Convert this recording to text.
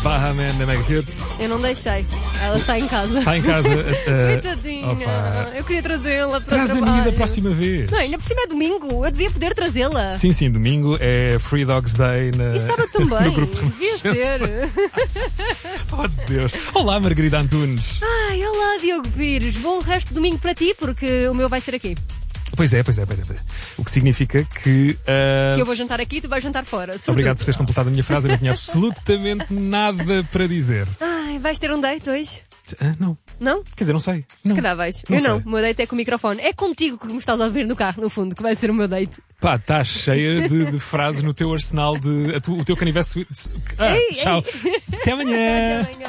Baha Man da Mega Hits. Eu não deixei. Ela está em casa. Está em casa. Coitadinha. Opa. Eu queria trazê-la para Traz o a trabalho. minha da próxima vez. Não, ainda por cima é domingo. Eu devia poder trazê-la. Sim, domingo é Free Dogs Day E sábado também. no grupo Devia Renascença. ser. Oh, Deus. Olá, Margarida Antunes. Ai, olá, Diogo Pires. Bom resto de domingo para ti, porque o meu vai ser aqui. Pois é. O que significa que... Que eu vou jantar aqui e tu vais jantar fora. Sobretudo. Obrigado por teres completado a minha frase. Eu não tinha absolutamente nada para dizer. Ai, vais ter um date hoje? Não. Não? Quer dizer, não sei. Se Não. calhar vais. Não Eu não. sei. O meu date é com o microfone. É contigo que me estás a ouvir no carro, no fundo, que vai ser o meu date. Pá, estás cheia de frases no teu arsenal de... o teu canivete... Ei, tchau. ei. Até amanhã. Até amanhã.